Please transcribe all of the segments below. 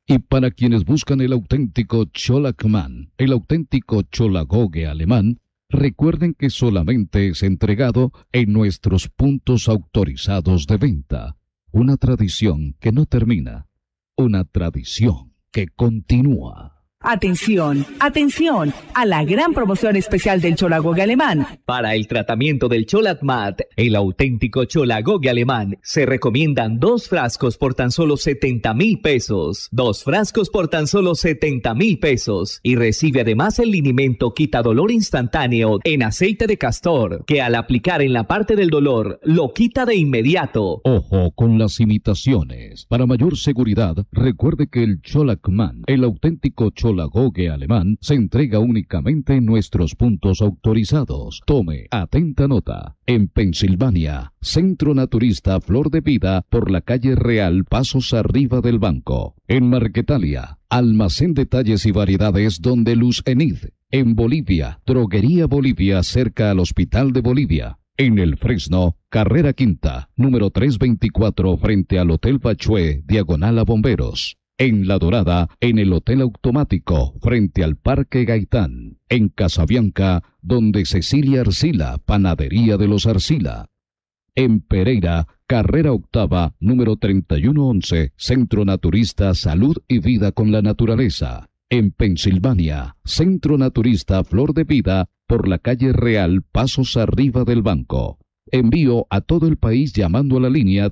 Y para quienes buscan el auténtico Cholakman, el auténtico Cholagogue alemán, recuerden que solamente es entregado en nuestros puntos autorizados de venta. Una tradición que no termina, una tradición que continúa. Atención, atención a la gran promoción especial del Cholagogue alemán. Para el tratamiento del Cholatmat, el auténtico Cholagogue alemán, se recomiendan 2 frascos por tan solo 70,000 pesos. 2 frascos por tan solo 70,000 pesos. Y recibe además el linimento quitadolor instantáneo en aceite de castor, que al aplicar en la parte del dolor, lo quita de inmediato. Ojo con las imitaciones. Para mayor seguridad, recuerde que el Cholakman, el auténtico Cholagogue alemán, se entrega únicamente en nuestros puntos autorizados. Tome atenta nota. En Pensilvania, Centro Naturista Flor de Vida, por la calle Real, pasos arriba del banco. En Marquetalia, Almacén Detalles y Variedades donde Luz Enid. En Bolivia, Droguería Bolivia, cerca al Hospital de Bolivia. En El Fresno, Carrera Quinta, número 324, frente al Hotel Pachué, diagonal a Bomberos. En La Dorada, en el Hotel Automático, frente al Parque Gaitán. En Casabianca, donde Cecilia Arcila, Panadería de los Arcila. En Pereira, Carrera Octava, número 3111, Centro Naturista Salud y Vida con la Naturaleza. En Pensilvania, Centro Naturista Flor de Vida, por la calle Real, pasos arriba del banco. Envío a todo el país llamando a la línea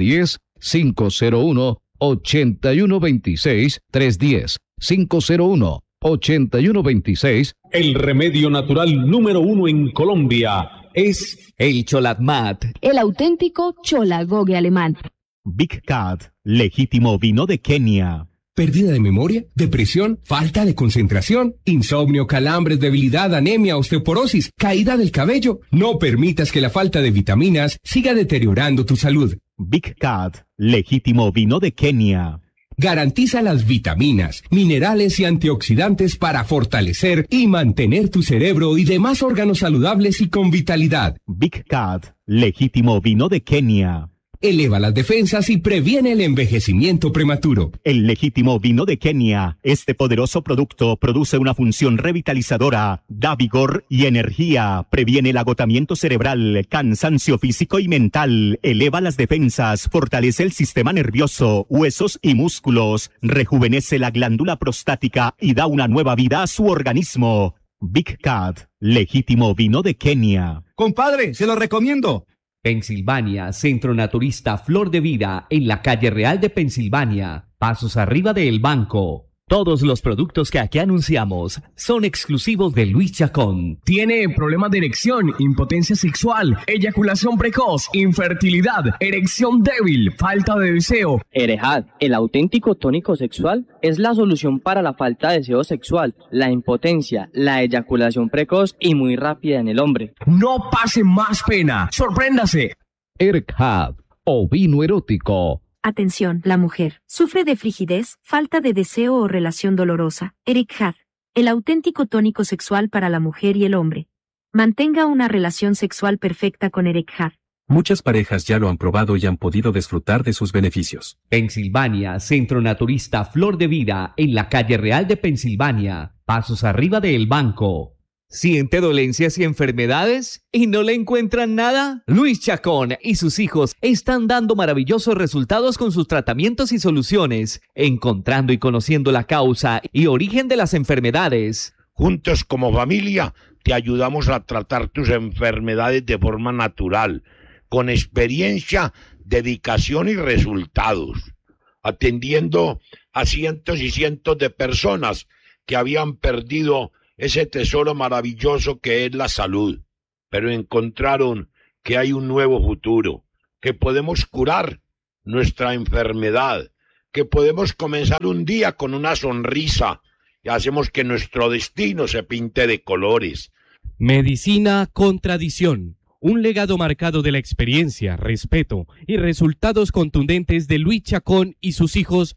310-501-8126, 310-501-8126. El remedio natural número 1 en Colombia es el Cholatmat, el auténtico Cholagogue alemán. Big Cat, legítimo vino de Kenia. ¿Pérdida de memoria? ¿Depresión? ¿Falta de concentración? ¿Insomnio, calambres, debilidad, anemia, osteoporosis, caída del cabello? No permitas que la falta de vitaminas siga deteriorando tu salud. Big Cat, legítimo vino de Kenia. Garantiza las vitaminas, minerales y antioxidantes para fortalecer y mantener tu cerebro y demás órganos saludables y con vitalidad. Big Cat, legítimo vino de Kenia. Eleva las defensas y previene el envejecimiento prematuro. El legítimo vino de Kenia. Este poderoso producto produce una función revitalizadora, da vigor y energía, previene el agotamiento cerebral, cansancio físico y mental, eleva las defensas, fortalece el sistema nervioso, huesos y músculos, rejuvenece la glándula prostática y da una nueva vida a su organismo. Big Cat, legítimo vino de Kenia. Compadre, se lo recomiendo. Pensilvania, Centro Naturista Flor de Vida, en la calle Real de Pensilvania, pasos arriba del banco. Todos los productos que aquí anunciamos son exclusivos de Luis Chacón. ¿Tiene problemas de erección, impotencia sexual, eyaculación precoz, infertilidad, erección débil, falta de deseo? Erejad, el auténtico tónico sexual, es la solución para la falta de deseo sexual, la impotencia, la eyaculación precoz y muy rápida en el hombre. No pase más pena, sorpréndase. Erejad, ovino erótico. Atención, la mujer sufre de frigidez, falta de deseo o relación dolorosa. Erejad, el auténtico tónico sexual para la mujer y el hombre. Mantenga una relación sexual perfecta con Erejad. Muchas parejas ya lo han probado y han podido disfrutar de sus beneficios. Pensilvania, Centro Naturista Flor de Vida, en la calle Real de Pensilvania, pasos arriba del banco. ¿Siente dolencias y enfermedades y no le encuentran nada? Luis Chacón y sus hijos están dando maravillosos resultados con sus tratamientos y soluciones, encontrando y conociendo la causa y origen de las enfermedades. Juntos como familia te ayudamos a tratar tus enfermedades de forma natural, con experiencia, dedicación y resultados, atendiendo a cientos y cientos de personas que habían perdido ese tesoro maravilloso que es la salud, pero encontraron que hay un nuevo futuro, que podemos curar nuestra enfermedad, que podemos comenzar un día con una sonrisa y hacemos que nuestro destino se pinte de colores. Medicina con tradición, un legado marcado de la experiencia, respeto y resultados contundentes de Luis Chacón y sus hijos.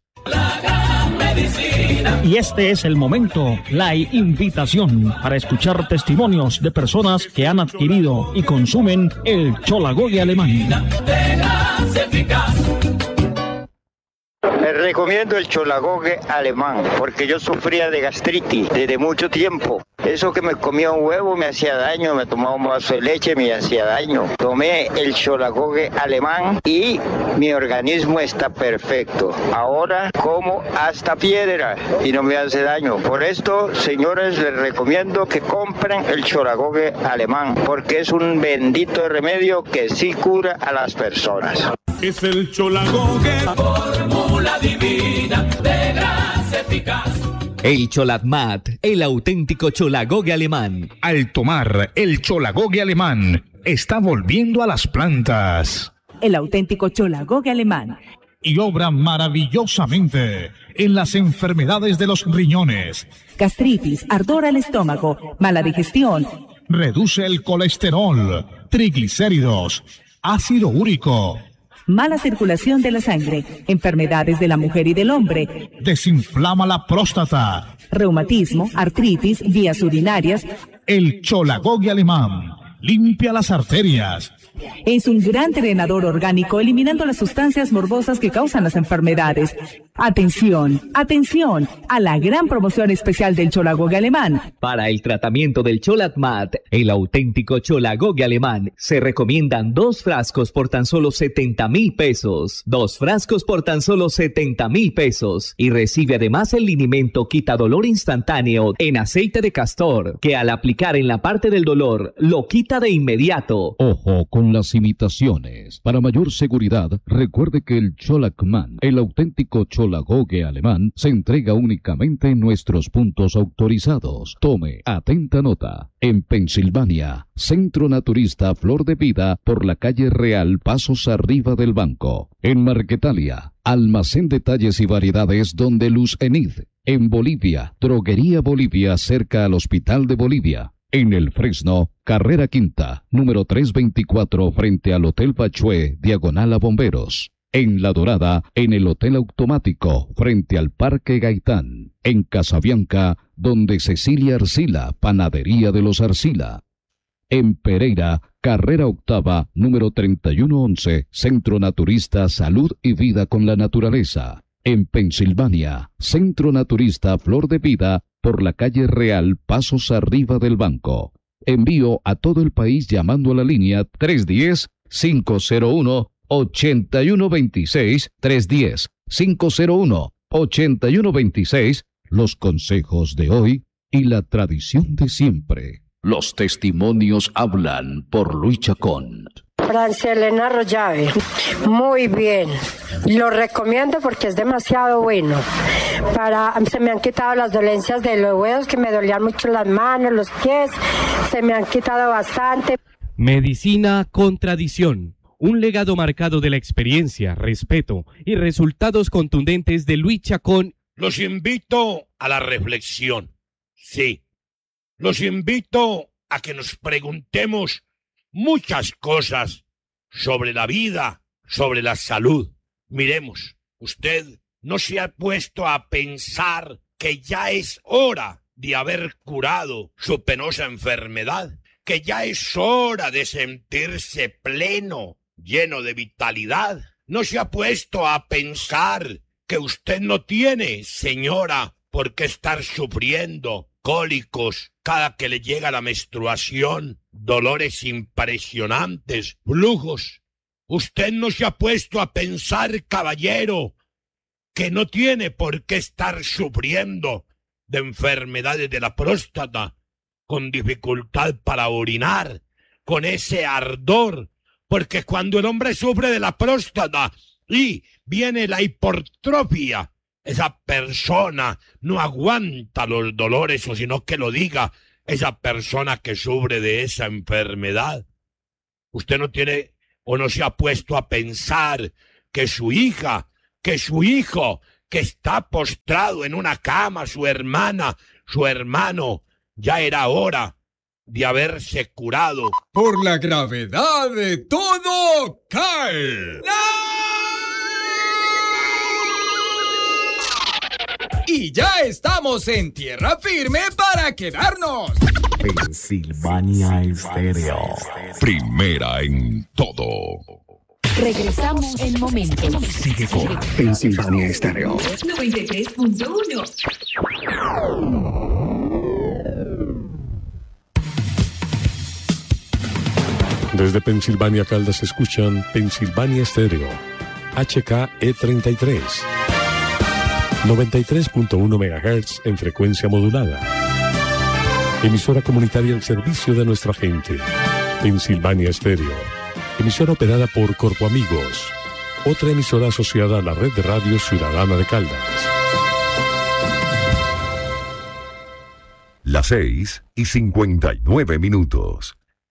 Y este es el momento, la invitación para escuchar testimonios de personas que han adquirido y consumen el Cholagogue alemán. Les recomiendo el cholagogue alemán, porque yo sufría de gastritis desde mucho tiempo. Eso que me comía un huevo me hacía daño, me tomaba un vaso de leche me hacía daño. Tomé el cholagogue alemán y mi organismo está perfecto. Ahora como hasta piedra y no me hace daño. Por esto, señores, les recomiendo que compren el cholagogue alemán, porque es un bendito remedio que sí cura a las personas. Es el cholagogue, fórmula divina de grasa eficaz. El Cholatmat, el auténtico cholagogue alemán. Al tomar el cholagogue alemán, está volviendo a las plantas. El auténtico cholagogue alemán. Y obra maravillosamente en las enfermedades de los riñones. Gastritis, ardor al estómago, mala digestión. Reduce el colesterol, triglicéridos, ácido úrico. Mala circulación de la sangre, enfermedades de la mujer y del hombre. Desinflama la próstata. Reumatismo, artritis, vías urinarias. El cholagogue alemán limpia las arterias. Es un gran drenador orgánico, eliminando las sustancias morbosas que causan las enfermedades. Atención, atención a la gran promoción especial del cholagogue alemán. Para el tratamiento del Cholatmat, el auténtico cholagogue alemán, se recomiendan 2 frascos por tan solo 70,000 pesos. 2 frascos por tan solo 70,000 pesos. Y recibe además el linimento quita dolor instantáneo en aceite de castor, que al aplicar en la parte del dolor, lo quita de inmediato. Ojo con las imitaciones. Para mayor seguridad, recuerde que el Cholakman, el auténtico cholagogue alemán, se entrega únicamente en nuestros puntos autorizados. Tome atenta nota. En Pensilvania, Centro Naturista Flor de Vida, por la calle Real, pasos arriba del banco. En Marquetalia, Almacén Detalles y Variedades donde Luz Enid. En Bolivia, Droguería Bolivia, cerca al Hospital de Bolivia. En El Fresno, Carrera Quinta, número 324, frente al Hotel Bachué, diagonal a Bomberos. En La Dorada, en el Hotel Automático, frente al Parque Gaitán. En Casabianca, donde Cecilia Arcila, Panadería de los Arcila. En Pereira, Carrera Octava, número 3111, Centro Naturista Salud y Vida con la Naturaleza. En Pensilvania, Centro Naturista Flor de Vida, por la calle Real, pasos arriba del banco. Envío a todo el país llamando a la línea 310-501-8126, 310-501-8126, los consejos de hoy y la tradición de siempre. Los testimonios hablan por Luis Chacón. Francelena Arroyave, muy bien, lo recomiendo porque es demasiado bueno. Se me han quitado las dolencias de los huesos, que me dolían mucho las manos, los pies, se me han quitado bastante. Medicina con tradición, un legado marcado de la experiencia, respeto y resultados contundentes de Luis Chacón. Los invito a la reflexión, sí, los invito a que nos preguntemos muchas cosas sobre la vida, sobre la salud. Miremos, usted no se ha puesto a pensar que ya es hora de haber curado su penosa enfermedad, que ya es hora de sentirse pleno, lleno de vitalidad. No se ha puesto a pensar que usted no tiene, señora, por qué estar sufriendo cólicos cada que le llega la menstruación, dolores impresionantes, flujos. Usted no se ha puesto a pensar, caballero, que no tiene por qué estar sufriendo de enfermedades de la próstata, con dificultad para orinar, con ese ardor, porque cuando el hombre sufre de la próstata y viene la hipertrofia, esa persona no aguanta los dolores, o sino que lo diga esa persona que sufre de esa enfermedad. Usted no tiene o no se ha puesto a pensar que su hija, que su hijo, que está postrado en una cama, su hermana, su hermano, ya era hora de haberse curado. Por la gravedad de todo, cae. Y ya estamos en tierra firme para quedarnos. Pensilvania Estéreo. Primera en todo. Regresamos en momentos. Sigue con Pensilvania Estéreo 93.1. Desde Pensilvania, Caldas, escuchan Pensilvania Estéreo, HKE33, 93.1 MHz en frecuencia modulada. Emisora comunitaria al servicio de nuestra gente. Pensilvania Estéreo, emisora operada por Corpo Amigos, otra emisora asociada a la red de radio ciudadana de Caldas. Las 6:59.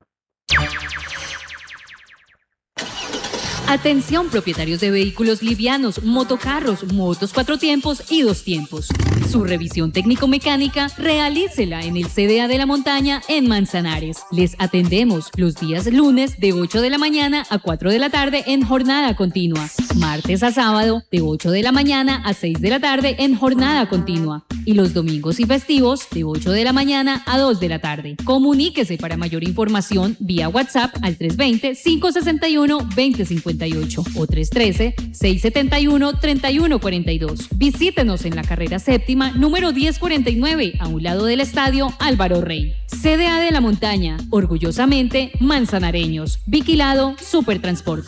Atención propietarios de vehículos livianos, motocarros, motos 4 tiempos y 2 tiempos. Su revisión técnico-mecánica realícela en el CDA de la Montaña en Manzanares. Les atendemos los días lunes de 8 de la mañana a 4 de la tarde en jornada continua. Martes a sábado de 8 de la mañana a 6 de la tarde en jornada continua. Y los domingos y festivos de 8 de la mañana a 2 de la tarde. Comuníquese para mayor información vía WhatsApp al 320-561-2058 o 313-671-3142. Visítenos en la carrera séptima, número 1049, a un lado del estadio Álvaro Rey. CDA de la Montaña, orgullosamente manzanareños. Vigilado Supertransporte.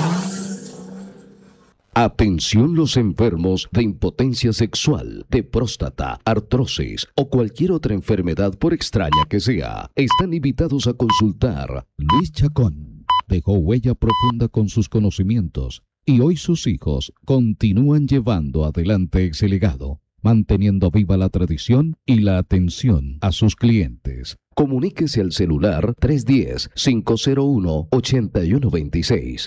Atención los enfermos de impotencia sexual, de próstata, artrosis o cualquier otra enfermedad por extraña que sea. Están invitados a consultar. Luis Chacón dejó huella profunda con sus conocimientos y hoy sus hijos continúan llevando adelante ese legado, manteniendo viva la tradición y la atención a sus clientes. Comuníquese al celular 310-501-8126,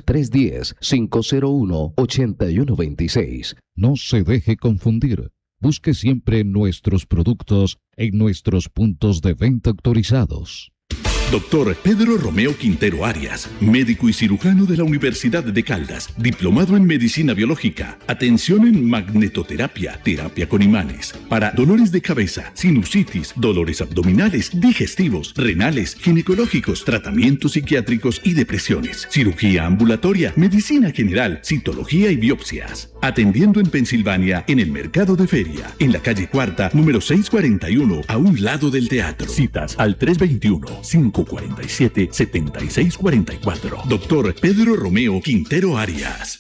310-501-8126. No se deje confundir. Busque siempre nuestros productos en nuestros puntos de venta autorizados. Doctor Pedro Romeo Quintero Arias, médico y cirujano de la Universidad de Caldas, diplomado en medicina biológica, atención en magnetoterapia, terapia con imanes, para dolores de cabeza, sinusitis, dolores abdominales, digestivos, renales, ginecológicos, tratamientos psiquiátricos y depresiones, cirugía ambulatoria, medicina general, citología y biopsias. Atendiendo en Pensilvania, en el Mercado de Feria, en la calle Cuarta, número 641, a un lado del teatro. Citas al 321-547-7644. Doctor Pedro Romeo Quintero Arias.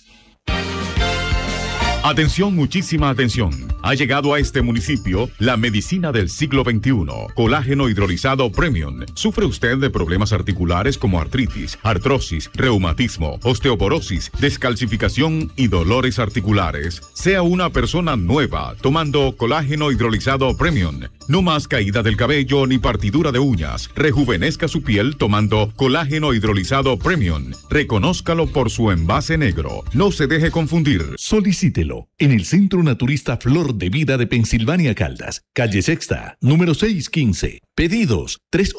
Atención, muchísima atención. Ha llegado a este municipio la medicina del siglo XXI. Colágeno hidrolizado Premium. ¿Sufre usted de problemas articulares como artritis, artrosis, reumatismo, osteoporosis, descalcificación y dolores articulares? Sea una persona nueva tomando colágeno hidrolizado Premium. No más caída del cabello ni partidura de uñas. Rejuvenezca su piel tomando colágeno hidrolizado Premium. Reconózcalo por su envase negro. No se deje confundir. Solicítelo en el Centro Naturista Flor de Vida de Pensilvania, Caldas, calle Sexta, número 615. Pedidos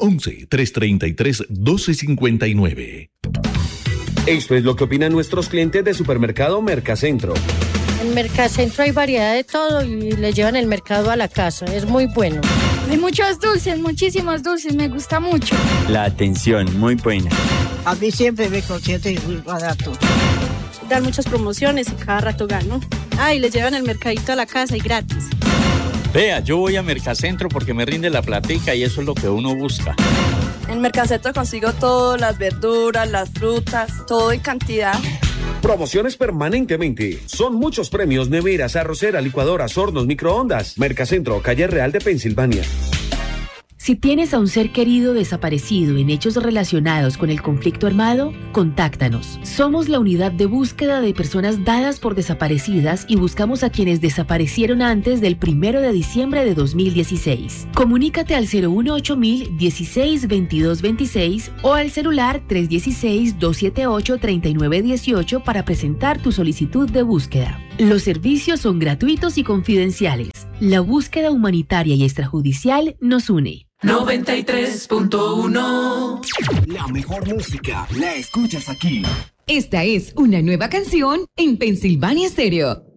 311-333-1259. Esto es lo que opinan nuestros clientes de Supermercado Mercacentro. En Mercacentro hay variedad de todo y le llevan el mercado a la casa. Es muy bueno. Hay muchos dulces, muchísimos dulces. Me gusta mucho. La atención, muy buena. A mí siempre me consiente y muy barato. Dan muchas promociones y cada rato gano. Y le llevan el mercadito a la casa y gratis. Vea, yo voy a Mercacentro porque me rinde la platica y eso es lo que uno busca. En Mercacentro consigo todo, las verduras, las frutas, todo en cantidad. Promociones permanentemente. Son muchos premios: neveras, arrocera, licuadoras, hornos, microondas. Mercacentro, calle Real de Pensilvania. Si tienes a un ser querido desaparecido en hechos relacionados con el conflicto armado, contáctanos. Somos la unidad de búsqueda de personas dadas por desaparecidas y buscamos a quienes desaparecieron antes del 1 de diciembre de 2016. Comunícate al 018-162226 o al celular 316-278-3918 para presentar tu solicitud de búsqueda. Los servicios son gratuitos y confidenciales. La búsqueda humanitaria y extrajudicial nos une. 93.1. La mejor música la escuchas aquí. Esta es una nueva canción en Pensilvania Stereo.